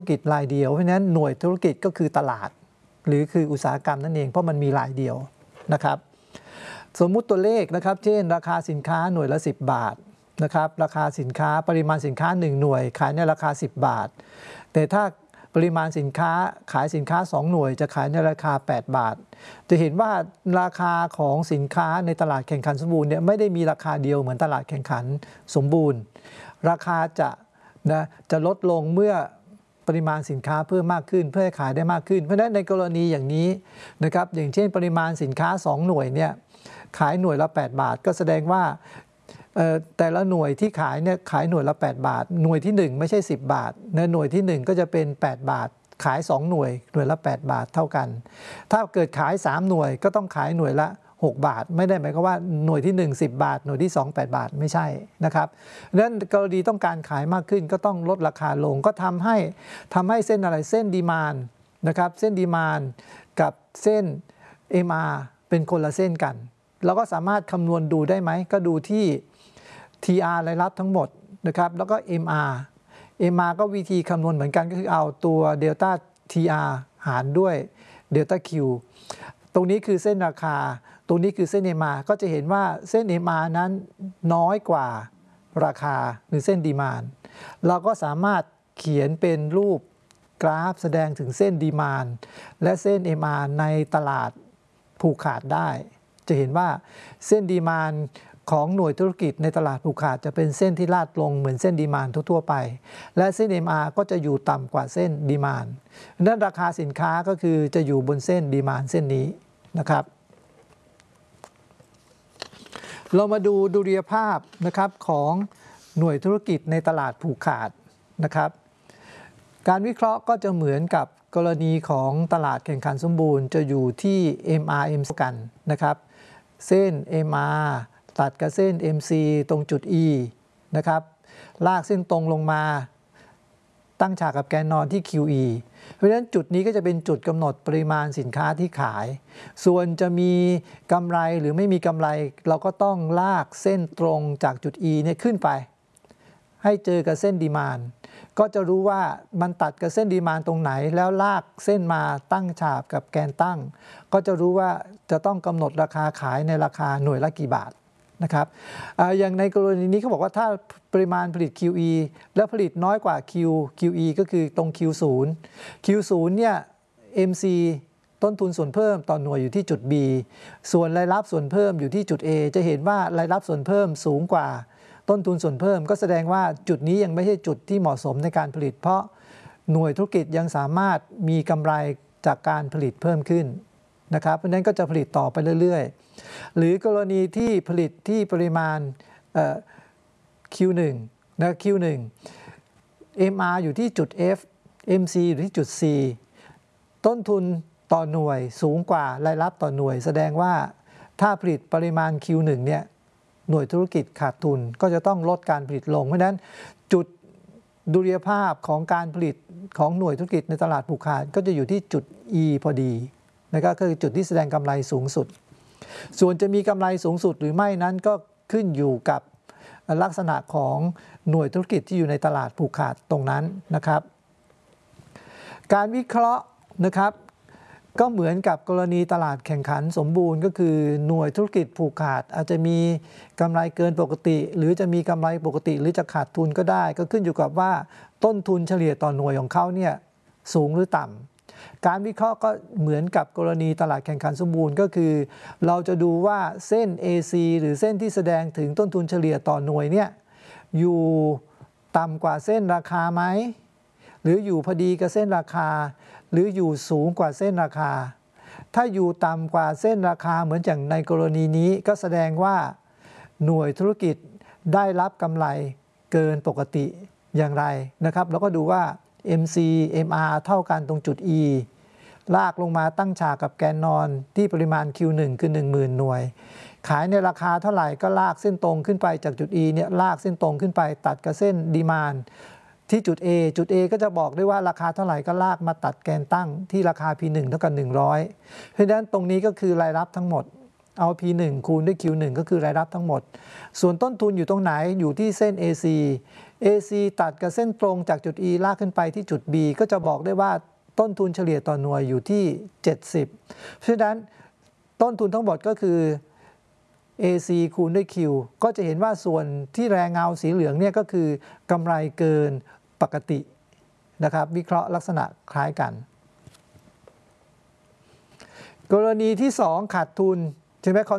กิจรายเดียวเพราะฉะนั้นหน่วยธุรกิจก็คือตลาดหรือคืออุตสาหกรรมนั่นเองเพราะมันมีรายเดียวนะครับสมมุติตัวเลขนะครับเช่นราคาสินค้าหน่วยละ10 บาทนะครับราคาสินค้าปริมาณสินค้า1หน่วยขายในราคา10 บาทแต่ถ้าปริมาณสินค้าขายสินค้า2หน่วยจะขายในราคา8 บาทจะเห็นว่าราคาของสินค้าในตลาดแข่งขันสมบูรณ์เนี่ยไม่ได้มีราคาเดียวเหมือนตลาดแข่งขันสมบูรณ์ราคาจะลดลงเมื่อปริมาณสินค้าเพิ่มมากขึ้นเพื่อให้ขายได้มากขึ้นเพราะฉะนั้นในกรณีอย่างนี้นะครับอย่างเช่นปริมาณสินค้า2หน่วยเนี่ยขายหน่วยละ8 บาทก็แสดงว่าแต่ละหน่วยที่ขายเนี่ยขายหน่วยละ8 บาทหน่วยที่1ไม่ใช่10 บาทหน่วยที่1ก็จะเป็น8 บาทขาย2หน่วยละ8 บาทเท่ากันถ้าเกิดขาย3หน่วยก็ต้องขายหน่วยละ6 บาทไม่ได้หมายความว่าหน่วยที่1 10 บาทหน่วยที่2 8 บาทไม่ใช่นะครับดังนั้นกรณีต้องการขายมากขึ้นก็ต้องลดราคาลงก็ทำให้เส้นอะไรเส้นดีมานด์นะครับเส้นดีมานด์กับเส้น MR เป็นคนละเส้นกันเราก็สามารถคำนวณดูได้ไหมก็ดูที่ TR รายรับทั้งหมดนะครับแล้วก็ MR ก็วิธีคำนวณเหมือนกันก็คือเอาตัว Delta TR หารด้วย Delta Q ตรงนี้คือเส้นราคาตรงนี้คือเส้น MR ก็จะเห็นว่าเส้น MR นั้นน้อยกว่าราคาหรือเส้นดีมานด์เราก็สามารถเขียนเป็นรูปกราฟแสดงถึงเส้นดีมานด์และเส้น MR ในตลาดผูกขาดได้จะเห็นว่าเส้นดีมานด์ของหน่วยธุรกิจในตลาดผูกขาดจะเป็นเส้นที่ลาดลงเหมือนเส้นดีมานด์ทั่วๆไปและเส้น MR ก็จะอยู่ต่ำกว่าเส้นดีมานด์นั้นราคาสินค้าก็คือจะอยู่บนเส้นดีมานด์เส้นนี้นะครับเรามาดูดุลยภาพนะครับของหน่วยธุรกิจในตลาดผูกขาดนะครับการวิเคราะห์ก็จะเหมือนกับกรณีของตลาดแข่งขันสมบูรณ์จะอยู่ที่ MRM กันนะครับเส้น MR ตัดกับเส้น MC ตรงจุด E นะครับลากเส้นตรงลงมาตั้งฉากกับแกนนอนที่ QE เพราะฉะนั้นจุดนี้ก็จะเป็นจุดกำหนดปริมาณสินค้าที่ขายส่วนจะมีกำไรหรือไม่มีกำไรเราก็ต้องลากเส้นตรงจากจุด E เนี่ยขึ้นไปให้เจอกับเส้นดีมานด์ก็จะรู้ว่ามันตัดกับเส้นดีมานด์ตรงไหนแล้วลากเส้นมาตั้งฉากกับแกนตั้งก็จะรู้ว่าจะต้องกำหนดราคาขายในราคาหน่วยละกี่บาทนะครับอย่างในกรณีนี้เขาบอกว่าถ้าปริมาณผลิต QE แล้วผลิตน้อยกว่า QE ก็คือตรง Q0 เนี่ย MC ต้นทุนส่วนเพิ่มต่อหน่วยอยู่ที่จุด B ส่วนรายรับส่วนเพิ่มอยู่ที่จุด A จะเห็นว่ารายรับส่วนเพิ่มสูงกว่าต้นทุนส่วนเพิ่มก็แสดงว่าจุดนี้ยังไม่ใช่จุดที่เหมาะสมในการผลิตเพราะหน่วยธุรกิจยังสามารถมีกำไรจากการผลิตเพิ่มขึ้นนะครับเพราะนั้นก็จะผลิตต่อไปเรื่อยๆหรือกรณีที่ผลิตที่ปริมาณQ1 นะ Q1 MR อยู่ที่จุด F MC อยู่ที่จุด C ต้นทุนต่อหน่วยสูงกว่ารายรับต่อหน่วยแสดงว่าถ้าผลิตปริมาณ Q1 เนี่ยหน่วยธุรกิจขาดทุนก็จะต้องลดการผลิตลงเพราะฉะนั้นจุดดุลยภาพของการผลิตของหน่วยธุรกิจในตลาดผูกขาดก็จะอยู่ที่จุด E พอดีนะครับก็คือจุดที่แสดงกำไรสูงสุดส่วนจะมีกำไรสูงสุดหรือไม่นั้นก็ขึ้นอยู่กับลักษณะของหน่วยธุรกิจที่อยู่ในตลาดผูกขาดตรงนั้นนะครับการวิเคราะห์นะครับก็เหมือนกับกรณีตลาดแข่งขันสมบูรณ์ก็คือหน่วยธุรกิจผูกขาดอาจจะมีกำไรเกินปกติหรือจะมีกำไรปกติหรือจะขาดทุนก็ได้ก็ขึ้นอยู่กับว่าต้นทุนเฉลี่ยต่อหน่วยของเขาเนี่ยสูงหรือต่ำการวิเคราะห์ก็เหมือนกับกรณีตลาดแข่งขันสมบูรณ์ก็คือเราจะดูว่าเส้น AC หรือเส้นที่แสดงถึงต้นทุนเฉลี่ยต่อหน่วยเนี่ยอยู่ต่ำกว่าเส้นราคาไหมหรืออยู่พอดีกับเส้นราคาหรืออยู่สูงกว่าเส้นราคาถ้าอยู่ต่ำกว่าเส้นราคาเหมือนอย่างในกรณีนี้ก็แสดงว่าหน่วยธุรกิจได้รับกำไรเกินปกติอย่างไรนะครับแล้วก็ดูว่า MC MR เท่ากันตรงจุด E ลากลงมาตั้งฉากกับแกนนอนที่ปริมาณ Q1 คือ 10,000 หน่วยขายในราคาเท่าไหร่ก็ลากเส้นตรงขึ้นไปจากจุด E เนี่ยลากเส้นตรงขึ้นไปตัดกับเส้นดีมานด์ที่จุด A ก็จะบอกได้ว่าราคาเท่าไหร่ก็ลากมาตัดแกนตั้งที่ราคา P1 เท่ากับ100เพราะฉะนั้นตรงนี้ก็คือรายรับทั้งหมดเอา P1 คูณด้วย Q1 ก็คือรายรับทั้งหมดส่วนต้นทุนอยู่ตรงไหนอยู่ที่เส้น AC AC ตัดกับเส้นตรงจากจุด E ลากขึ้นไปที่จุด B ก็จะบอกได้ว่าต้นทุนเฉลี่ยต่อหน่วยอยู่ที่ 70 เพราะฉะนั้นต้นทุนทั้งหมดก็คือ AC คูณด้วย Q ก็จะเห็นว่าส่วนที่แรงเงาสีเหลืองเนี่ยก็คือกำไรเกินปกตินะครับวิเคราะห์ลักษณะคล้ายกันกรณีที่ 2 ขาดทุนใช่ไหม